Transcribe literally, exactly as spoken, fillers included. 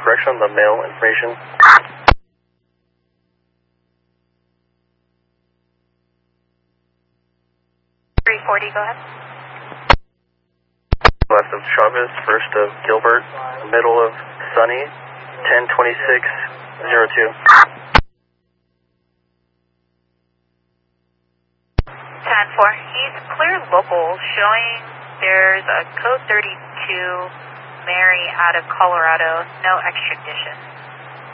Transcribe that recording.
correction on the mail information. three forty, go ahead. Left of Chavez, first of Gilbert, middle of Sunny, ten twenty-six oh two. ten four, he's clear local, showing there's a code thirty-two Mary out of Colorado, no extradition.